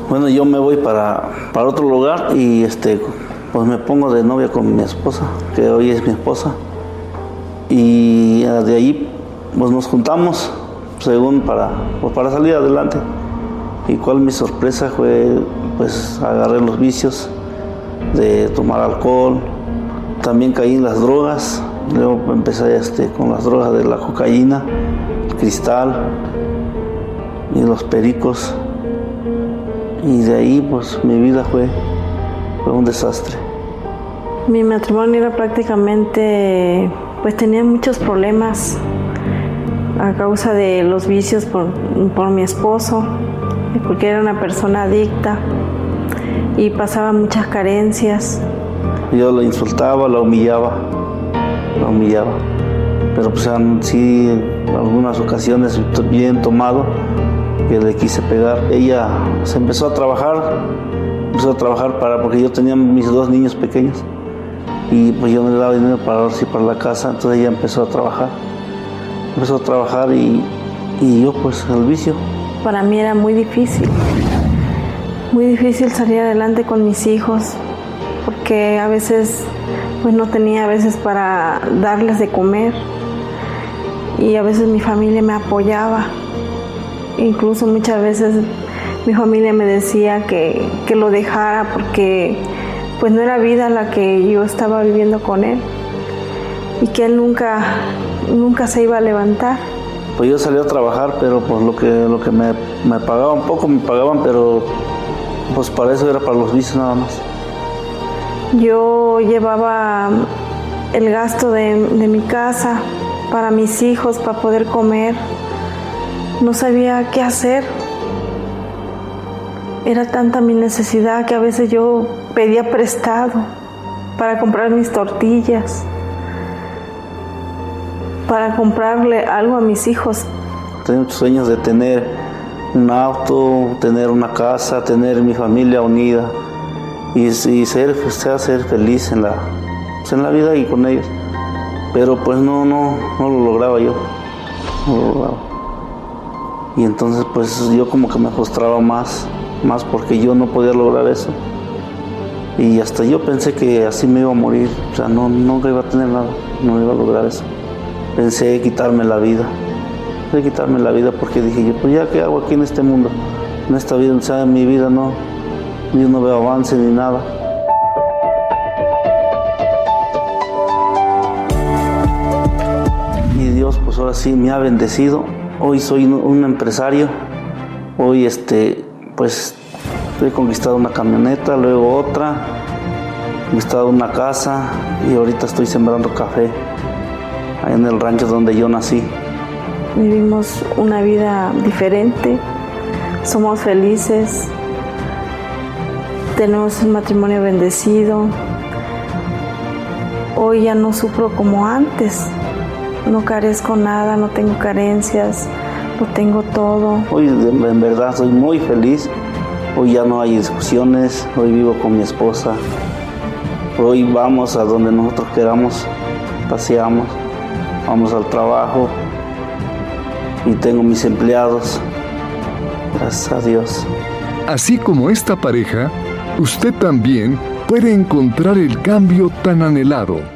Bueno, yo me voy para otro lugar y pues me pongo de novia con mi esposa, que hoy es mi esposa. Y de ahí pues nos juntamos según para salir adelante. Y cuál mi sorpresa fue, pues agarré los vicios de tomar alcohol, también caí en las drogas, luego empecé con las drogas de la cocaína, el cristal y los pericos, y de ahí pues mi vida fue un desastre. Mi matrimonio era prácticamente, pues tenía muchos problemas a causa de los vicios por mi esposo, porque era una persona adicta y pasaba muchas carencias. Yo la insultaba, la humillaba, pero pues sí, en algunas ocasiones bien tomado, que le quise pegar. Ella se empezó a trabajar porque yo tenía mis 2 niños pequeños y pues yo no le daba dinero para la casa, entonces ella empezó a trabajar y yo pues el vicio. Para mí era muy difícil salir adelante con mis hijos, porque a veces pues no tenía para darles de comer y a veces mi familia me apoyaba. Incluso muchas veces mi familia me decía que lo dejara porque pues no era vida la que yo estaba viviendo con él y que él nunca se iba a levantar. Pues yo salí a trabajar, pero pues lo que me pagaban, poco me pagaban, pero pues para eso era para los vicios nada más. Yo llevaba el gasto de mi casa para mis hijos, para poder comer. No sabía qué hacer. Era tanta mi necesidad que a veces yo pedía prestado para comprar mis tortillas, para comprarle algo a mis hijos. Tenía muchos sueños de tener un auto, tener una casa, tener mi familia unida y ser feliz en la vida y con ellos. Pero pues no lo lograba yo. No lo lograba. Y entonces pues yo como que me frustraba más porque yo no podía lograr eso. Y hasta yo pensé que así me iba a morir. O sea, nunca iba a tener nada, no iba a lograr eso. Pensé quitarme la vida porque dije yo, pues ya qué hago aquí en este mundo, en esta vida, o sea, en mi vida yo no veo avance ni nada. Y Dios pues ahora sí me ha bendecido. Hoy soy un empresario. Hoy pues he conquistado una camioneta, luego otra, he conquistado una casa y ahorita estoy sembrando café ahí en el rancho donde yo nací. Vivimos una vida diferente, somos felices, tenemos un matrimonio bendecido. Hoy ya no sufro como antes, no carezco nada, no tengo carencias, lo tengo todo. Hoy en verdad soy muy feliz, hoy ya no hay discusiones, hoy vivo con mi esposa, hoy vamos a donde nosotros queramos, paseamos, vamos al trabajo y tengo mis empleados, gracias a Dios. Así como esta pareja, usted también puede encontrar el cambio tan anhelado.